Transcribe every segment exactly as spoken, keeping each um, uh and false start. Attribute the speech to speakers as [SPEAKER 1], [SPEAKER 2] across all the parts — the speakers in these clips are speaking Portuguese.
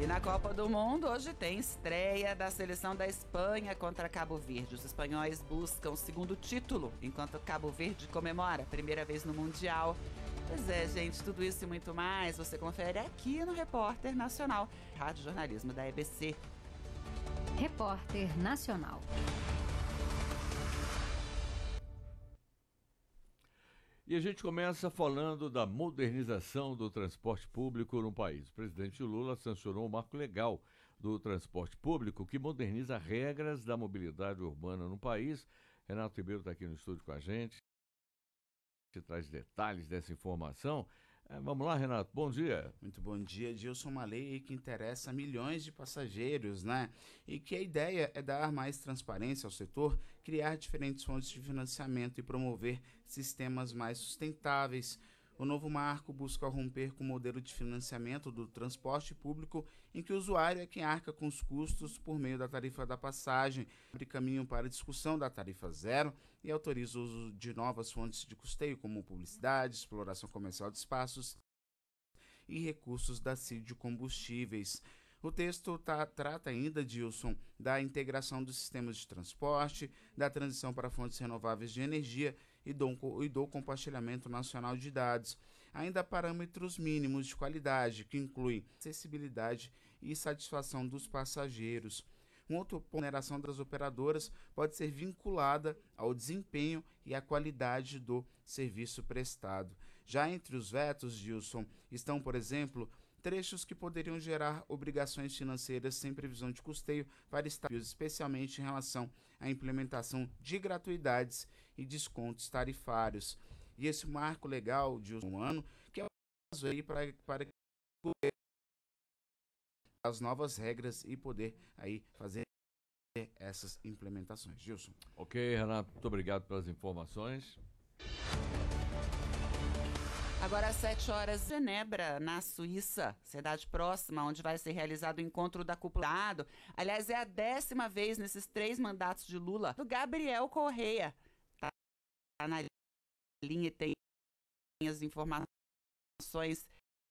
[SPEAKER 1] E na Copa do Mundo, hoje tem estreia da seleção da Espanha contra Cabo Verde. Os espanhóis buscam o segundo título, enquanto Cabo Verde comemora a primeira vez no Mundial. Pois é, gente, tudo isso e muito mais você confere aqui no Repórter Nacional, Rádio Jornalismo da E B C.
[SPEAKER 2] Repórter Nacional.
[SPEAKER 3] E a gente começa falando da modernização do transporte público no país. O presidente Lula sancionou o marco legal do transporte público que moderniza regras da mobilidade urbana no país. Renato Ribeiro está aqui no estúdio com a gente, que traz detalhes dessa informação. É, vamos lá, Renato, bom dia.
[SPEAKER 4] Muito bom dia, Gilson. Uma lei que interessa a milhões de passageiros, né? E que a ideia é dar mais transparência ao setor, criar diferentes fontes de financiamento e promover sistemas mais sustentáveis. O novo marco busca romper com o modelo de financiamento do transporte público em que o usuário é quem arca com os custos por meio da tarifa da passagem, abre caminho para a discussão da tarifa zero e autoriza o uso de novas fontes de custeio como publicidade, exploração comercial de espaços e recursos da C I D de combustíveis. O texto tá, trata ainda, Dilson, da integração dos sistemas de transporte, da transição para fontes renováveis de energia e do, e do compartilhamento nacional de dados. Ainda há parâmetros mínimos de qualidade, que incluem acessibilidade e satisfação dos passageiros. Uma outra ponderação das operadoras pode ser vinculada ao desempenho e à qualidade do serviço prestado. Já entre os vetos, Gilson, estão, por exemplo, trechos que poderiam gerar obrigações financeiras sem previsão de custeio para estados, especialmente em relação à implementação de gratuidades e descontos tarifários. E esse marco legal de um ano, que é o caso aí para, para as novas regras e poder aí fazer essas implementações. Gilson.
[SPEAKER 3] Ok, Renato, muito obrigado pelas informações.
[SPEAKER 1] Agora às sete horas, Genebra, na Suíça, cidade próxima, onde vai ser realizado o encontro da cúpula. Aliás, é a décima vez nesses três mandatos de Lula, do Gabriel Correia. Tá na linha e tem as informações.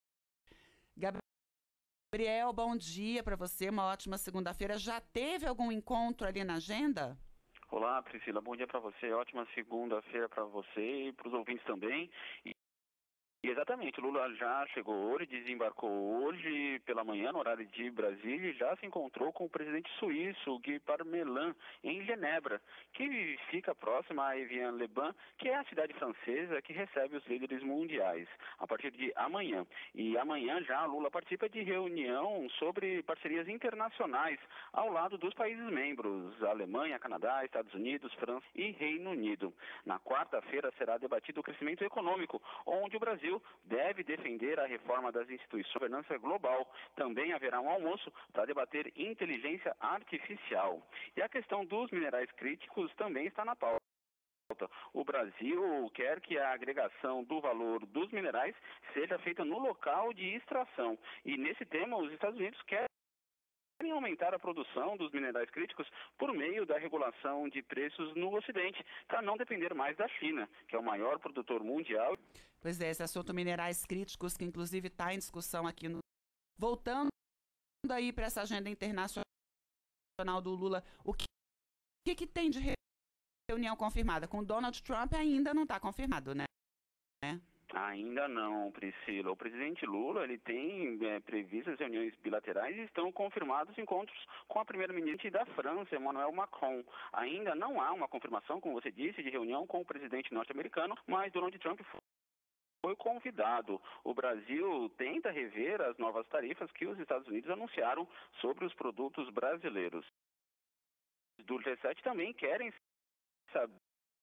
[SPEAKER 1] Gabriel, bom dia para você, uma ótima segunda-feira. Já teve algum encontro ali na agenda?
[SPEAKER 5] Olá, Priscila, bom dia para você, ótima segunda-feira para você e para os ouvintes também. E exatamente, o Lula já chegou hoje, desembarcou hoje pela manhã, no horário de Brasília, e já se encontrou com o presidente suíço, Guy Parmelin, em Genebra, que fica próxima a Evian-les-Bains, que é a cidade francesa que recebe os líderes mundiais, a partir de amanhã. E amanhã já Lula participa de reunião sobre parcerias internacionais, ao lado dos países membros, Alemanha, Canadá, Estados Unidos, França e Reino Unido. Na quarta-feira será debatido o crescimento econômico, onde o Brasil deve defender a reforma das instituições de governança global. Também haverá um almoço para debater inteligência artificial. E a questão dos minerais críticos também está na pauta. O Brasil quer que a agregação do valor dos minerais seja feita no local de extração. E nesse tema, os Estados Unidos querem aumentar a produção dos minerais críticos por meio da regulação de preços no Ocidente, para não depender mais da China, que é o maior produtor mundial.
[SPEAKER 1] Pois é, esse assunto minerais críticos, que inclusive está em discussão aqui no... Voltando aí para essa agenda internacional do Lula, o que, que, que tem de reunião confirmada? Com Donald Trump ainda não está confirmado, né?
[SPEAKER 5] Ainda não, Priscila. O presidente Lula ele tem é, previstas reuniões bilaterais e estão confirmados encontros com a primeira-ministra da França, Emmanuel Macron. Ainda não há uma confirmação, como você disse, de reunião com o presidente norte-americano, mas Donald Trump foi convidado. O Brasil tenta rever as novas tarifas que os Estados Unidos anunciaram sobre os produtos brasileiros. Do G sete também querem saber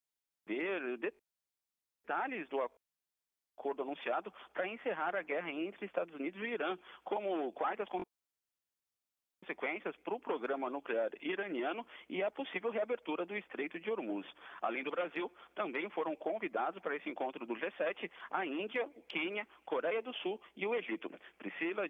[SPEAKER 5] detalhes do acordo acordo anunciado para encerrar a guerra entre Estados Unidos e Irã, como quais as consequências para o programa nuclear iraniano e a possível reabertura do Estreito de Hormuz. Além do Brasil, também foram convidados para esse encontro do G sete a Índia, o Quênia, Coreia do Sul e o Egito. Priscila,